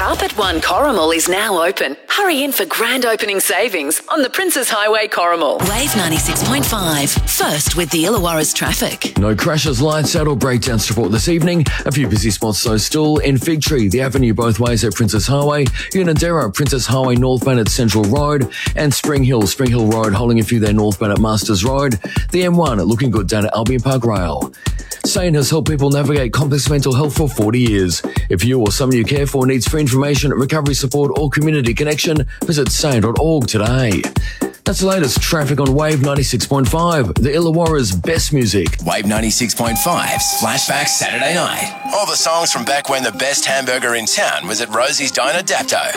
Up at 1 Corrimal is now open. Hurry in for grand opening savings on the Princes Highway Corrimal. Wave 96.5. First with the Illawarra's traffic. No crashes, lights out or breakdowns to report this evening. A few busy spots though still in Fig Tree, the avenue both ways at Princes Highway, Unanderra, Princes Highway northbound at Central Road, and Spring Hill Road holding a few there northbound at Masters Road. The M1 looking good down at Albion Park Rail. SANE has helped people navigate complex mental health for 40 years. If you or someone you care for needs free information, recovery support or community connection, visit sane.org today. That's the latest traffic on Wave 96.5, the Illawarra's best music. Wave 96.5's Flashback Saturday night. All the songs from back when the best hamburger in town was at Rosie's Diner Dapto.